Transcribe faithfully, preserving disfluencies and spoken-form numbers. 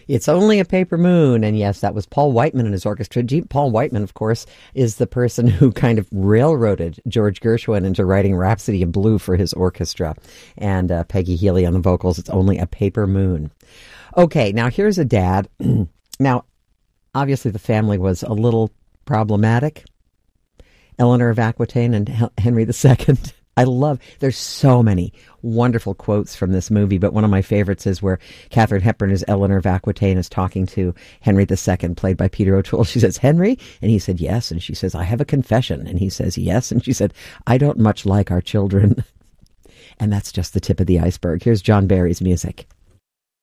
It's Only a Paper Moon. And yes, that was Paul Whiteman and his orchestra. G- Paul Whiteman, of course, is the person who kind of railroaded George Gershwin into writing Rhapsody in Blue for his orchestra. And uh, Peggy Healy on the vocals. It's Only a Paper Moon. Okay, now here's a dad. Now, obviously the family was a little problematic. Eleanor of Aquitaine and Henry the Second. I love, there's so many wonderful quotes from this movie, but one of my favorites is where Katharine Hepburn as Eleanor of Aquitaine is talking to Henry the Second, played by Peter O'Toole. She says, "Henry?" And he said, "Yes." And she says, "I have a confession." And he says, "Yes." And she said, "I don't much like our children." And that's just the tip of the iceberg. Here's John Barry's music.